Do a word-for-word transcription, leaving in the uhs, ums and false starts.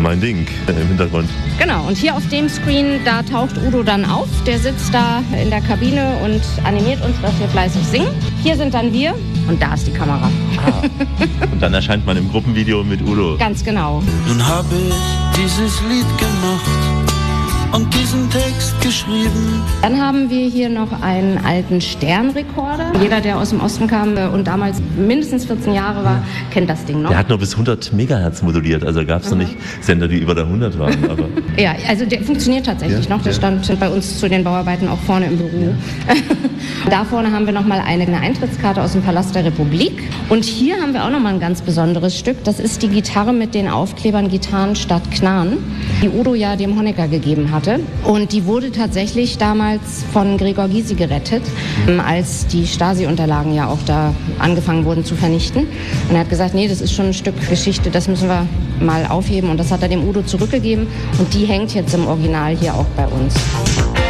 mein Ding äh, im Hintergrund. Genau, und hier auf dem Screen, da taucht Udo dann auf. Der sitzt da in der Kabine und animiert uns, dass wir fleißig singen. Hier sind dann wir und da ist die Kamera. Ah. Und dann erscheint man im Gruppenvideo mit Udo. Ganz genau. Nun habe ich dieses Lied gemacht und diesen Text geschrieben. Dann haben wir hier noch einen alten Sternrekorder. Jeder, der aus dem Osten kam und damals mindestens vierzehn Jahre war, kennt das Ding noch. Der hat nur bis hundert Megahertz moduliert, also gab es noch nicht Sender, die über der hundert waren. Aber ja, also der funktioniert tatsächlich ja, noch. Der ja. stand bei uns zu den Bauarbeiten auch vorne im Büro. Ja. Da vorne haben wir nochmal eine, eine Eintrittskarte aus dem Palast der Republik. Und hier haben wir auch nochmal ein ganz besonderes Stück. Das ist die Gitarre mit den Aufklebern Gitarren statt Knarren, die Udo ja dem Honecker gegeben hatte. Und die wurde tatsächlich damals von Gregor Gysi gerettet, als die Stasi-Unterlagen ja auch da angefangen wurden zu vernichten. Und er hat gesagt, nee, das ist schon ein Stück Geschichte, das müssen wir mal aufheben. Und das hat er dem Udo zurückgegeben. Und die hängt jetzt im Original hier auch bei uns.